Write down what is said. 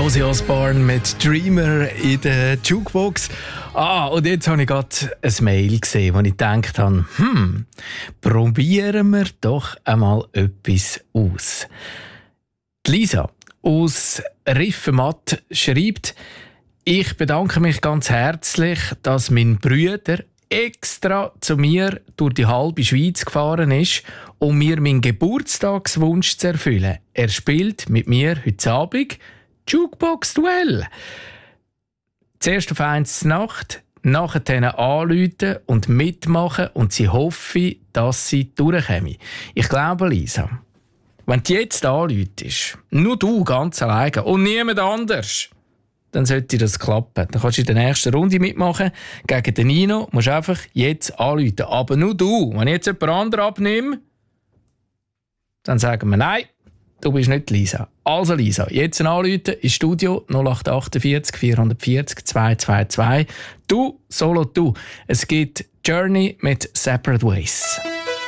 Ozzy Osbourne mit Dreamer in der Jukebox. Und jetzt habe ich gerade ein Mail gesehen, wo ich gedacht habe, probieren wir doch einmal etwas aus. Die Lisa aus Riffenmatt schreibt: Ich bedanke mich ganz herzlich, dass mein Bruder extra zu mir durch die halbe Schweiz gefahren ist, um mir meinen Geburtstagswunsch zu erfüllen. Er spielt mit mir heute Abend Jukebox-Duell. Zuerst auf 1 Nacht, nachher anrufen und mitmachen und sie hoffen, dass sie durchkommen. Ich glaube, Lisa, wenn du jetzt anrufst, nur du ganz alleine und niemand anders, dann sollte das klappen. Dann kannst du in der nächsten Runde mitmachen. Gegen den Nino musst du einfach jetzt anrufen. Aber nur du. Wenn ich jetzt jemand anderen abnehme, dann sagen wir nein, du bist nicht Lisa. Also Lisa, jetzt anrufen ins Studio 0848 440 222. Du, solo du. Es gibt Journey mit Separate Ways.